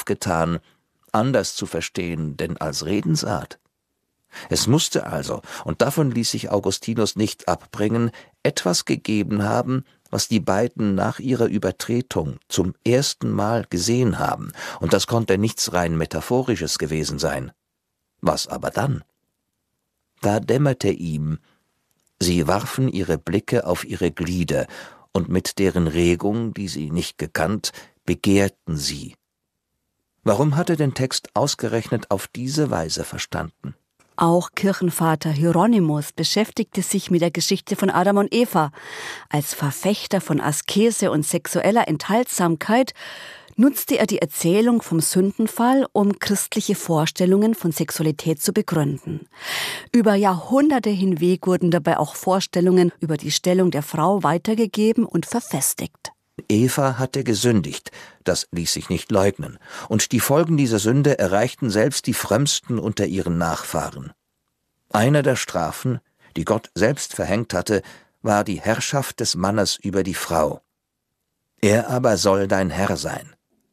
aufgetan, anders zu verstehen denn als Redensart. Es musste also, und davon ließ sich Augustinus nicht abbringen, etwas gegeben haben, was die beiden nach ihrer Übertretung zum ersten Mal gesehen haben, und das konnte nichts rein Metaphorisches gewesen sein. Was aber dann? Da dämmerte ihm, sie warfen ihre Blicke auf ihre Glieder, und mit deren Regung, die sie nicht gekannt, begehrten sie. Warum hat er den Text ausgerechnet auf diese Weise verstanden? Auch Kirchenvater Hieronymus beschäftigte sich mit der Geschichte von Adam und Eva. Als Verfechter von Askese und sexueller Enthaltsamkeit nutzte er die Erzählung vom Sündenfall, um christliche Vorstellungen von Sexualität zu begründen. Über Jahrhunderte hinweg wurden dabei auch Vorstellungen über die Stellung der Frau weitergegeben und verfestigt. Eva hatte gesündigt, das ließ sich nicht leugnen, und die Folgen dieser Sünde erreichten selbst die Frömmsten unter ihren Nachfahren. Eine der Strafen, die Gott selbst verhängt hatte, war die Herrschaft des Mannes über die Frau. Er aber soll dein Herr sein.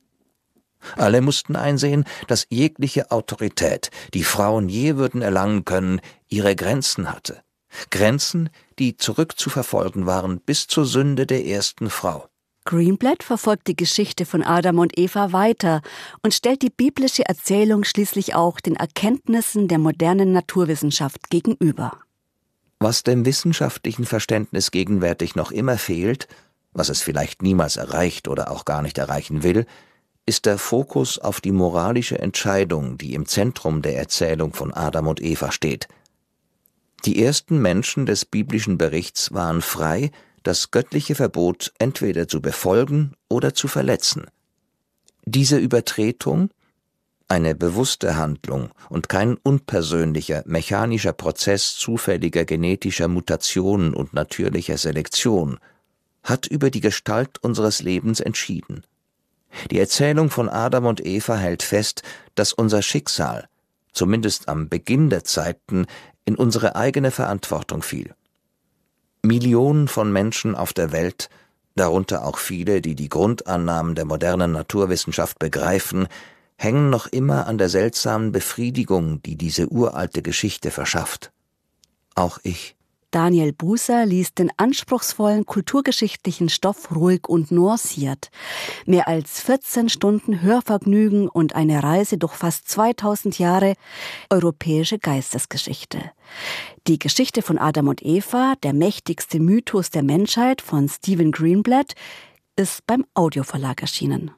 Alle mussten einsehen, dass jegliche Autorität, die Frauen je würden erlangen können, ihre Grenzen hatte. Grenzen, die zurückzuverfolgen waren bis zur Sünde der ersten Frau. Greenblatt verfolgt die Geschichte von Adam und Eva weiter und stellt die biblische Erzählung schließlich auch den Erkenntnissen der modernen Naturwissenschaft gegenüber. Was dem wissenschaftlichen Verständnis gegenwärtig noch immer fehlt, was es vielleicht niemals erreicht oder auch gar nicht erreichen will, ist der Fokus auf die moralische Entscheidung, die im Zentrum der Erzählung von Adam und Eva steht. Die ersten Menschen des biblischen Berichts waren frei, das göttliche Verbot entweder zu befolgen oder zu verletzen. Diese Übertretung, eine bewusste Handlung und kein unpersönlicher, mechanischer Prozess zufälliger genetischer Mutationen und natürlicher Selektion, hat über die Gestalt unseres Lebens entschieden. Die Erzählung von Adam und Eva hält fest, dass unser Schicksal, zumindest am Beginn der Zeiten, in unsere eigene Verantwortung fiel. Millionen von Menschen auf der Welt, darunter auch viele, die die Grundannahmen der modernen Naturwissenschaft begreifen, hängen noch immer an der seltsamen Befriedigung, die diese uralte Geschichte verschafft. Auch ich. Daniel Buser liest den anspruchsvollen kulturgeschichtlichen Stoff ruhig und nuanciert. Mehr als 14 Stunden Hörvergnügen und eine Reise durch fast 2000 Jahre europäische Geistesgeschichte. Die Geschichte von Adam und Eva, der mächtigste Mythos der Menschheit von Stephen Greenblatt, ist beim Audioverlag erschienen.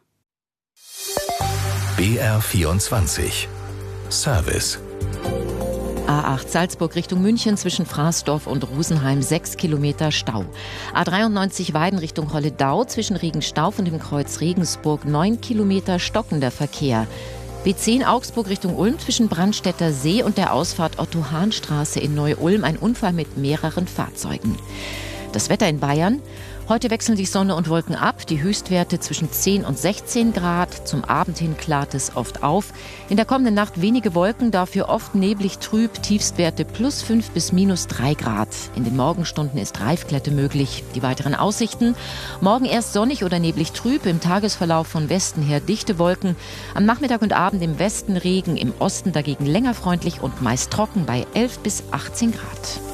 BR24 Service A8 Salzburg Richtung München zwischen Fraßdorf und Rosenheim 6 Kilometer Stau. A93 Weiden Richtung Holledau zwischen Regenstauf und dem Kreuz Regensburg 9 Kilometer stockender Verkehr. B10 Augsburg Richtung Ulm zwischen Brandstätter See und der Ausfahrt Otto-Hahn-Straße in Neu-Ulm ein Unfall mit mehreren Fahrzeugen. Das Wetter in Bayern. Heute wechseln sich Sonne und Wolken ab, die Höchstwerte zwischen 10 und 16 Grad. Zum Abend hin klart es oft auf. In der kommenden Nacht wenige Wolken, dafür oft neblig trüb, Tiefstwerte +5 bis -3 Grad. In den Morgenstunden ist Reifglätte möglich. Die weiteren Aussichten: morgen erst sonnig oder neblig trüb, im Tagesverlauf von Westen her dichte Wolken. Am Nachmittag und Abend im Westen Regen, im Osten dagegen länger freundlich und meist trocken bei 11 bis 18 Grad.